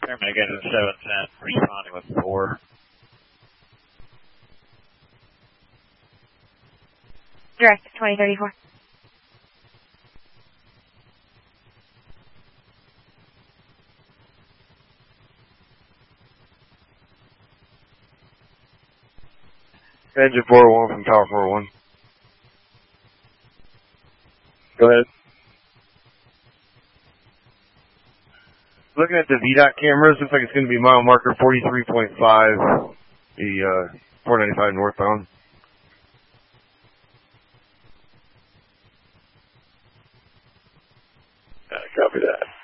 Negative 710, responding with 4. Direct 2034. Engine 401 from Tower 401. Go ahead. Looking at the VDOT cameras, looks like it's going to be mile marker 43.5, the 495 northbound. Copy that.